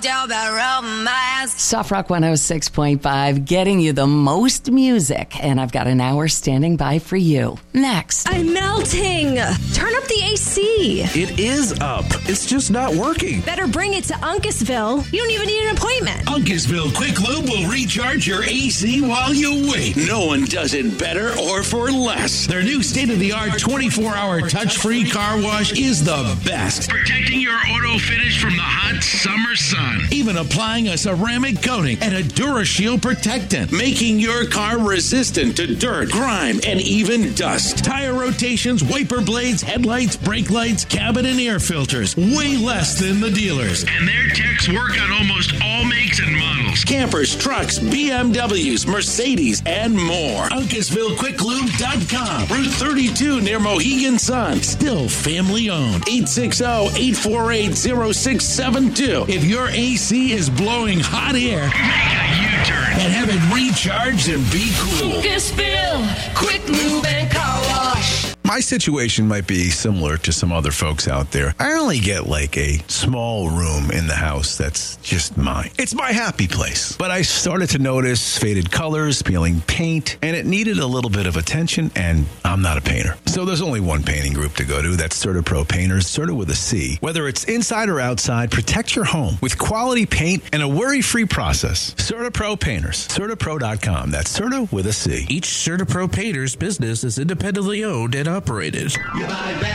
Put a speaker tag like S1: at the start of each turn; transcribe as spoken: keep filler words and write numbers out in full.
S1: Soft Rock one oh six point five, getting you the most music. And I've got an hour standing by for you. Next.
S2: I'm melting. Turn up the A C.
S3: It is up. It's just not working.
S2: Better bring it to Uncasville. You don't even need an appointment.
S4: Uncasville Quick Lube will recharge your A C while you wait. No one does it better or for less. Their new state-of-the-art twenty-four hour touch-free car wash is the best. Protecting your auto finish from the hot summer sun. Even applying a ceramic coating and a DuraShield protectant, making your car resistant to dirt, grime, and even dust. Tire rotations, wiper blades, headlights, brake lights, cabin and air filters. Way less than the dealers. And their techs work on almost all makes and models. Campers, trucks, B M Ws, Mercedes, and more. Uncasville Quick Lube dot com. Route thirty-two near Mohegan Sun. Still family owned. eight six zero, eight four eight, zero six seven two. If your A C is blowing hot air, make a U-turn and have it recharged and be cool.
S1: Uncasville Quick Lube and Car Wash.
S5: My situation might be similar to some other folks out there. I only get like a small room in the house that's just mine. It's my happy place. But I started to notice faded colors, peeling paint, and it needed a little bit of attention, and I'm not a painter. So there's only one painting group to go to. That's CertaPro Painters, Certa with a C. Whether it's inside or outside, protect your home with quality paint and a worry-free process. CertaPro Painters, Certa Pro dot com. That's Certa with a C.
S3: Each CertaPro Painters business is independently owned and operated.